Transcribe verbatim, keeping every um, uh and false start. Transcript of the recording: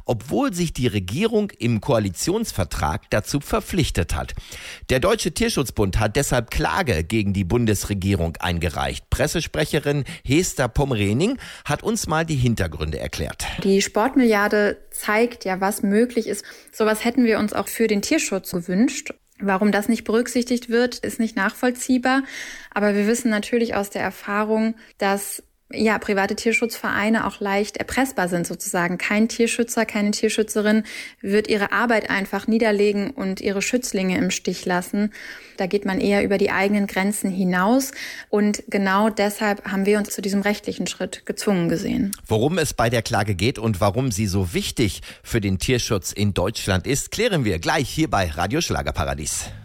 obwohl sich die Regierung im Koalitionsvertrag dazu verpflichtet hat. Der Deutsche Tierschutzbund hat deshalb Klage gegen die Bundesregierung eingereicht. Pressesprecherin Hester Pommerening hat uns mal die Hintergründe erklärt. Die Sportmilliarde zeigt ja, was möglich ist. Sowas hätten wir uns auch für den Tierschutz gewünscht. Warum das nicht berücksichtigt wird, ist nicht nachvollziehbar. Aber wir wissen natürlich aus der Erfahrung, dass ja, private Tierschutzvereine auch leicht erpressbar sind sozusagen. Kein Tierschützer, keine Tierschützerin wird ihre Arbeit einfach niederlegen und ihre Schützlinge im Stich lassen. Da geht man eher über die eigenen Grenzen hinaus. Und genau deshalb haben wir uns zu diesem rechtlichen Schritt gezwungen gesehen. Worum es bei der Klage geht und warum sie so wichtig für den Tierschutz in Deutschland ist, klären wir gleich hier bei Radio Schlagerparadies.